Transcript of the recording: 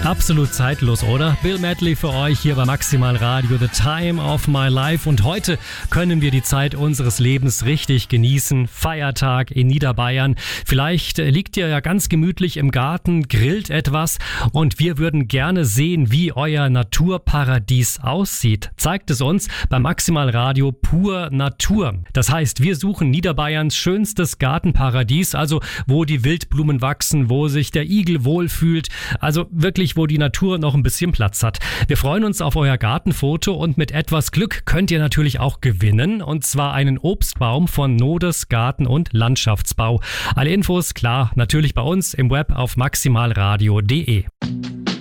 Absolut zeitlos, oder? Bill Medley für euch hier bei Maximal Radio, The Time of My Life. Und heute können wir die Zeit unseres Lebens richtig genießen. Feiertag in Niederbayern. Vielleicht liegt ihr ja ganz gemütlich im Garten, grillt etwas und wir würden gerne sehen, wie euer Naturparadies aussieht. Zeigt es uns bei Maximal Radio Pur Natur. Das heißt, wir suchen Niederbayerns schönstes Gartenparadies, also wo die Wildblumen wachsen, wo sich der Igel wohlfühlt, also wirklich, wo die Natur noch ein bisschen Platz hat. Wir freuen uns auf euer Gartenfoto und mit etwas Glück könnt ihr natürlich auch gewinnen, und zwar einen Obstbaum von Nodes Garten- und Landschaftsbau. Alle Infos, klar, natürlich bei uns im Web auf maximalradio.de.